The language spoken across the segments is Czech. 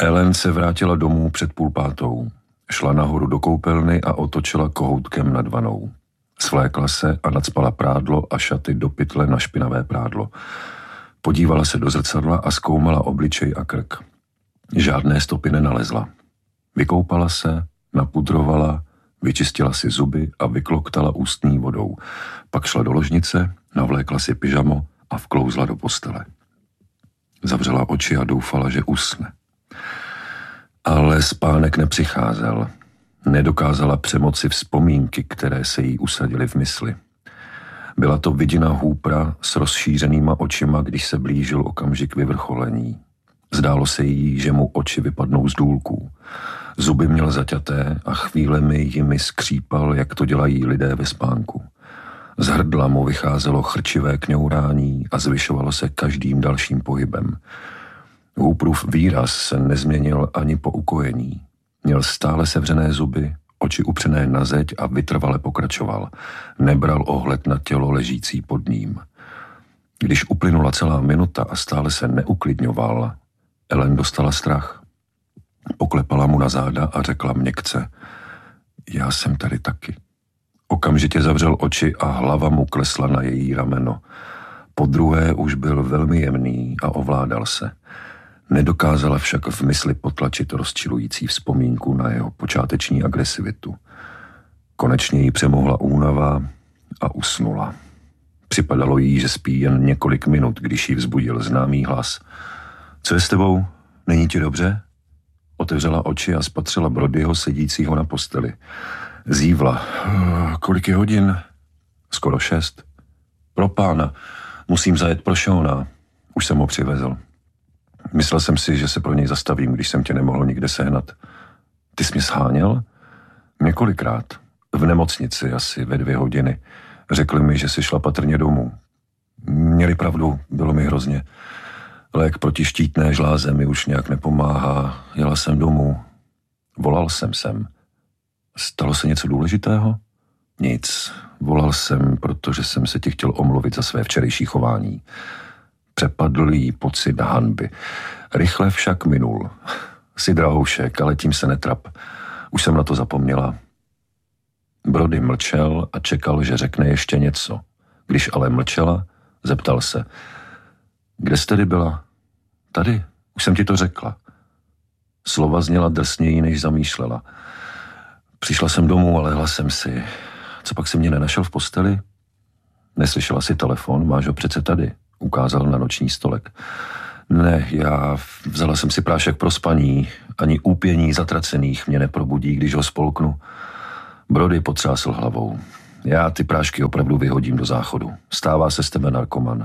Ellen se vrátila domů před 4:30. Šla nahoru do koupelny a otočila kohoutkem nad vanou. Svlékla se a nacpala prádlo a šaty do pytle na špinavé prádlo. Podívala se do zrcadla a zkoumala obličej a krk. Žádné stopy nenalezla. Vykoupala se, napudrovala, vyčistila si zuby a vykloktala ústní vodou. Pak šla do ložnice, navlékla si pyžamo a vklouzla do postele. Zavřela oči a doufala, že usne. Ale spánek nepřicházel. Nedokázala přemoci vzpomínky, které se jí usadily v mysli. Byla to vidina Hoopera s rozšířenýma očima, když se blížil okamžik vyvrcholení. Zdálo se jí, že mu oči vypadnou z důlků. Zuby měl zaťaté a chvílemi jimi skřípal, jak to dělají lidé ve spánku. Z hrdla mu vycházelo chrčivé kňourání a zvyšovalo se každým dalším pohybem. Hooperův výraz se nezměnil ani po ukojení. Měl stále sevřené zuby, oči upřené na zeď a vytrvale pokračoval. Nebral ohled na tělo ležící pod ním. Když uplynula celá minuta a stále se neuklidňoval, Ellen dostala strach. Poklepala mu na záda a řekla měkce: já jsem tady taky. Okamžitě zavřel oči a hlava mu klesla na její rameno. Podruhé už byl velmi jemný a ovládal se. Nedokázala však v mysli potlačit rozčilující vzpomínku na jeho počáteční agresivitu. Konečně jí přemohla únava a usnula. Připadalo jí, že spí jen několik minut, když jí vzbudil známý hlas. Co je s tebou? Není ti dobře? Otevřela oči a spatřila Brodyho sedícího na posteli. Zívla. Kolik je hodin? Skoro 6. Pro pána. Musím zajet pro Šona. Už jsem ho přivezl. Myslel jsem si, že se pro něj zastavím, když jsem tě nemohl nikde sehnat. Ty jsi mě sháněl? Několikrát. V nemocnici asi ve 2 hodiny. Řekli mi, že jsi šla patrně domů. Měli pravdu, bylo mi hrozně. Lék proti štítné žláze mi už nějak nepomáhá. Jela jsem domů. Volal jsem sem. Stalo se něco důležitého? Nic. Volal jsem, protože jsem se ti chtěl omluvit za své včerejší chování. Přepadl jí pocit hanby. Rychle však minul. Jsi drahoušek, ale tím se netrap. Už jsem na to zapomněla. Brody mlčel a čekal, že řekne ještě něco. Když ale mlčela, zeptal se: kde jsi tedy byla? Tady, už jsem ti to řekla. Slova zněla drsněji, než zamýšlela. Přišla jsem domů, ale lehla jsem si. Co pak si mě nenašel v posteli? Neslyšela si telefon, máš ho přece tady. Ukázal na noční stolek. Ne, vzala jsem si prášek pro spaní. Ani úpění zatracených mě neprobudí, když ho spolknu. Brody potřásl hlavou. Já ty prášky opravdu vyhodím do záchodu. Stává se z tebe narkoman.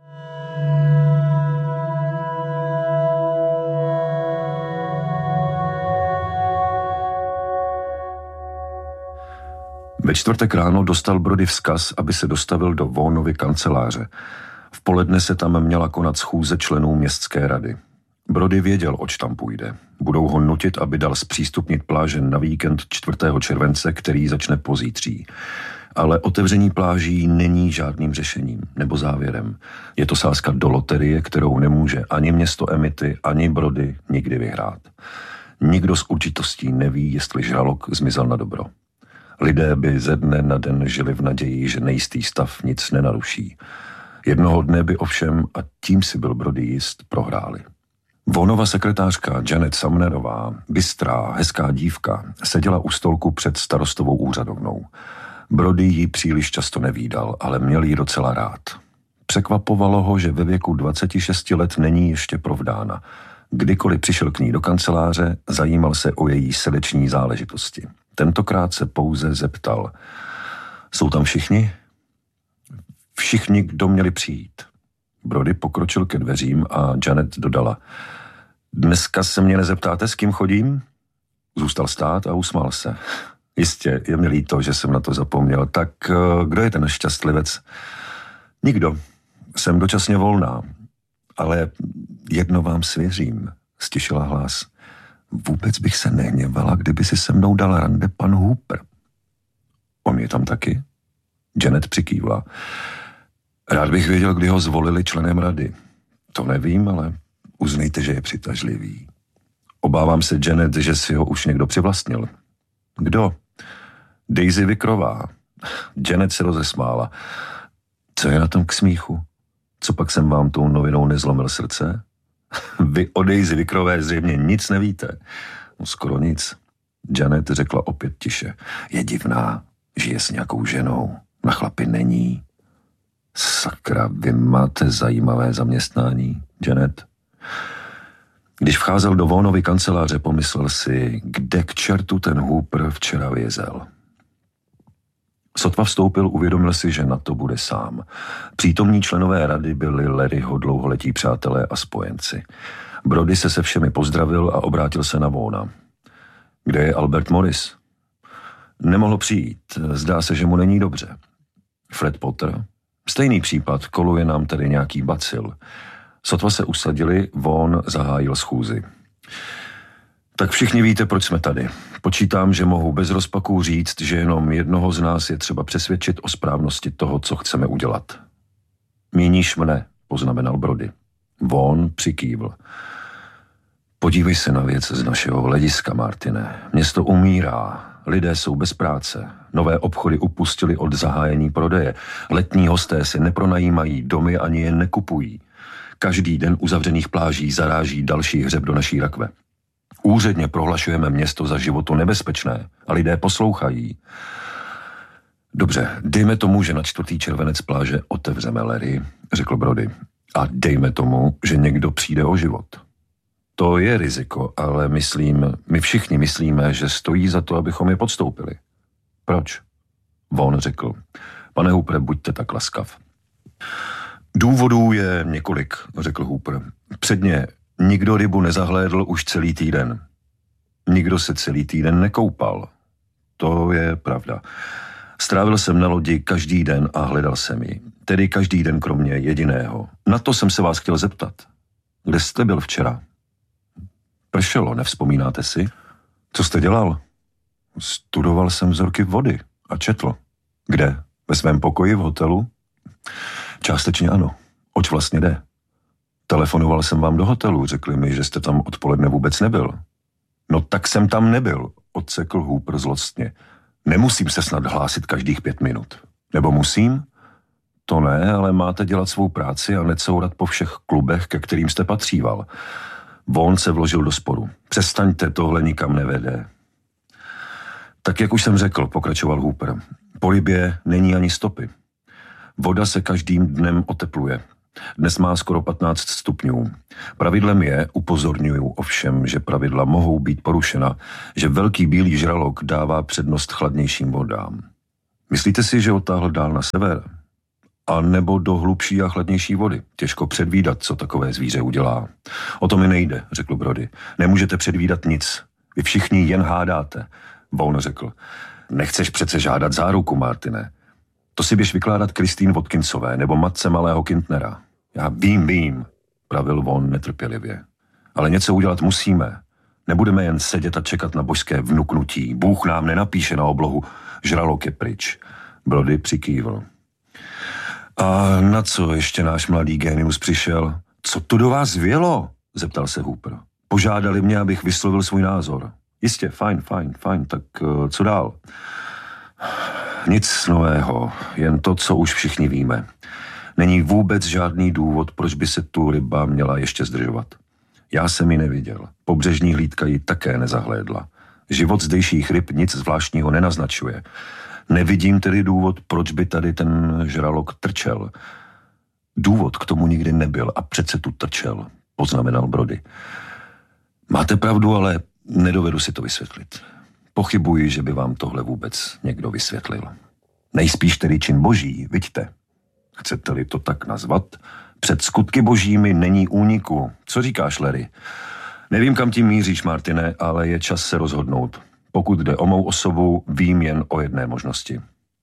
Ve čtvrtek ráno dostal Brody vzkaz, aby se dostavil do Vaughanovy kanceláře. V poledne se tam měla konat schůze členů městské rady. Brody věděl, oč tam půjde. Budou ho nutit, aby dal zpřístupnit pláže na víkend 4. července, který začne pozítří. Ale otevření pláží není žádným řešením nebo závěrem. Je to sázka do loterie, kterou nemůže ani město Amity, ani Brody nikdy vyhrát. Nikdo s určitostí neví, jestli žralok zmizel na dobro. Lidé by ze dne na den žili v naději, že nejistý stav nic nenaruší. Jednoho dne by ovšem, a tím si byl Brody jist, prohráli. Vaughanova sekretářka Janet Sumnerová, bystrá, hezká dívka, seděla u stolku před starostovou úřadovnou. Brody ji příliš často nevídal, ale měl ji docela rád. Překvapovalo ho, že ve věku 26 let není ještě provdána. Kdykoliv přišel k ní do kanceláře, zajímal se o její srdeční záležitosti. Tentokrát se pouze zeptal: jsou tam všichni? Všichni, kdo měli přijít. Brody pokročil ke dveřím a Janet dodala: dneska se mě nezeptáte, s kým chodím? Zůstal stát a usmál se. Jistě, je mi líto, že jsem na to zapomněl. Tak kdo je ten šťastlivec? Nikdo. Jsem dočasně volná. Ale jedno vám svěřím, stišila hlas. Vůbec bych se nehněvala, kdyby si se mnou dal rande pan Hooper. On je tam taky? Janet přikývla. Rád bych věděl, kdy ho zvolili členem rady. To nevím, ale uznejte, že je přitažlivý. Obávám se, Janet, že si ho už někdo přivlastnil. Kdo? Daisy Vickrová. Janet se rozesmála. Co je na tom k smíchu? Co pak jsem vám tou novinou nezlomil srdce? Vy o Daisy Vickrové zřejmě nic nevíte. No, skoro nic. Janet řekla opět tiše. Je divná, žije s nějakou ženou. Na chlapi není. Sakra, vy máte zajímavé zaměstnání, Janet. Když vcházel do Vaughanovy kanceláře, pomyslel si, kde k čertu ten Hooper včera vězel. Sotva vstoupil, uvědomil si, že na to bude sám. Přítomní členové rady byli Larryho dlouholetí přátelé a spojenci. Brody se všemi pozdravil a obrátil se na Vaughana. Kde je Albert Morris? Nemohl přijít, zdá se, že mu není dobře. Fred Potter? Stejný případ, koluje nám tady nějaký bacil. Sotva se usadili, Vaughn zahájil schůzi. Tak všichni víte, proč jsme tady. Počítám, že mohu bez rozpaků říct, že jenom jednoho z nás je třeba přesvědčit o správnosti toho, co chceme udělat. Míníš mne, poznamenal Brody. Vaughn přikývl. Podívej se na věc z našeho hlediska, Martine. Město umírá, lidé jsou bez práce, nové obchody upustili od zahájení prodeje, letní hosté si nepronajímají domy ani je nekupují. Každý den uzavřených pláží zaráží další hřeb do naší rakve. Úředně prohlašujeme město za životu nebezpečné a lidé poslouchají. Dobře, dejme tomu, že na 4. červenec pláže otevřeme, Larry, řekl Brody. A dejme tomu, že někdo přijde o život. To je riziko, ale my všichni myslíme, že stojí za to, abychom je podstoupili. Proč? Vaughn řekl. Pane Hoopere, buďte tak laskav. Důvodů je několik, řekl Hooper. Předně, nikdo rybu nezahlédl už celý týden. Nikdo se celý týden nekoupal. To je pravda. Strávil jsem na lodi každý den a hledal jsem ji. Tedy každý den kromě jediného. Na to jsem se vás chtěl zeptat. Kde jste byl včera? Pršelo, nevzpomínáte si? Co jste dělal? Studoval jsem vzorky vody a četl. Kde? Ve svém pokoji v hotelu? Částečně ano. Oč vlastně jde? Telefonoval jsem vám do hotelu, řekli mi, že jste tam odpoledne vůbec nebyl. No tak jsem tam nebyl, odsekl Hooper zlostně. Nemusím se snad hlásit každých 5 minut. Nebo musím? To ne, ale máte dělat svou práci a necourat po všech klubech, ke kterým jste patříval. Vaughn se vložil do sporu. Přestaňte, tohle nikam nevede. Tak jak už jsem řekl, pokračoval Hooper, po rybě není ani stopy. Voda se každým dnem otepluje. Dnes má skoro 15 stupňů. Pravidlem je, upozorňuju ovšem, že pravidla mohou být porušena, že velký bílý žralok dává přednost chladnějším vodám. Myslíte si, že otáhl dál na sever? A nebo do hlubší a chladnější vody? Těžko předvídat, co takové zvíře udělá. O to mi nejde, řekl Brody. Nemůžete předvídat nic. Vy všichni jen hádáte. Vaughn řekl. Nechceš přece žádat záruku, Martine. To si běž vykládat Christine Watkinsové nebo matce malého Kintnera. Já vím, pravil Vaughn netrpělivě. Ale něco udělat musíme. Nebudeme jen sedět a čekat na božské vnuknutí. Bůh nám nenapíše na oblohu. Žralok je pryč. Brody přikývl. A na co ještě náš mladý génius přišel? Co tu do vás vělo? Zeptal se Hooper. Požádali mě, abych vyslovil svůj názor. Jistě, fajn, tak co dál? Nic nového, jen to, co už všichni víme. Není vůbec žádný důvod, proč by se tu ryba měla ještě zdržovat. Já jsem ji neviděl. Pobřežní hlídka ji také nezahlédla. Život zdejších ryb nic zvláštního nenaznačuje. Nevidím tedy důvod, proč by tady ten žralok trčel. Důvod k tomu nikdy nebyl a přece tu trčel, poznamenal Brody. Máte pravdu, ale nedovedu si to vysvětlit. Pochybuji, že by vám tohle vůbec někdo vysvětlil. Nejspíš tedy čin boží, viďte. Chcete-li to tak nazvat? Před skutky božími není úniku. Co říkáš, Larry? Nevím, kam tím míříš, Martine, ale je čas se rozhodnout. Pokud jde o mou osobu, vím jen o jedné možnosti.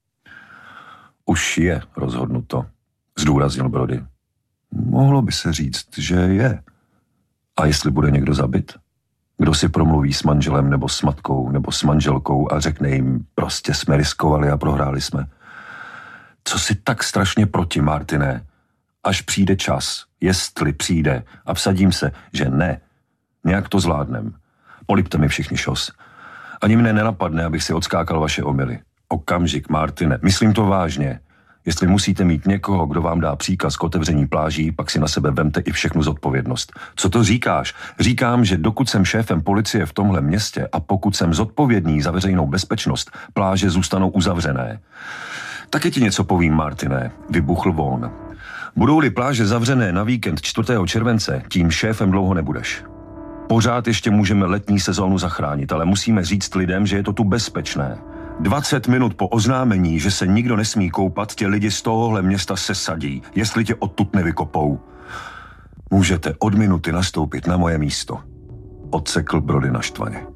Už je rozhodnuto, zdůraznil Brody. Mohlo by se říct, že je. A jestli bude někdo zabit? Kdo si promluví s manželem nebo s matkou nebo s manželkou a řekne jim, prostě jsme riskovali a prohráli jsme. Co si tak strašně proti, Martine? Až přijde čas, jestli přijde a vsadím se, že ne, nějak to zvládnem. Polipte mi všichni šos. Ani mne nenapadne, abych si odskákal vaše omyly. Okamžik, Martine, myslím to vážně. Jestli musíte mít někoho, kdo vám dá příkaz k otevření pláží, pak si na sebe vemte i všechnu zodpovědnost. Co to říkáš? Říkám, že dokud jsem šéfem policie v tomhle městě a pokud jsem zodpovědný za veřejnou bezpečnost, pláže zůstanou uzavřené. Taky ti něco povím, Martine, vybuchl von. Budou-li pláže zavřené na víkend 4. července, tím šéfem dlouho nebudeš. Pořád ještě můžeme letní sezónu zachránit, ale musíme říct lidem, že je to tu bezpečné. 20 minut po oznámení, že se nikdo nesmí koupat, tě lidi z tohohle města sesadí, jestli tě odtud nevykopou. Můžete od minuty nastoupit na moje místo. Odsekl Brody naštvaně.